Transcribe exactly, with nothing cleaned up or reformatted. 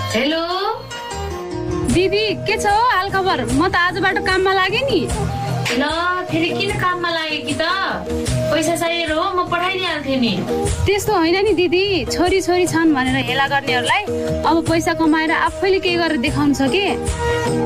Hello दिदी, के छ हो हाल खबर? म त आजबाट काममा लागेँ नि। ल फेरि किन काममा लाग्यो कि त? पैसा चाहिएर हो, म पठाइदिइहाल्थेँ नि। त्यस्तो होइन नि दिदी, छोरी छोरी छन् भनेर हेला गर्नेहरूलाई अब पैसा कमाएर आफैले केही गरेर देखाउनु छ के।